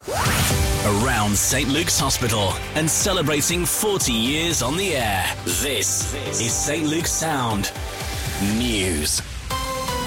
Around St. Luke's Hospital and celebrating 40 years on the air. This is St. Luke's Sound News.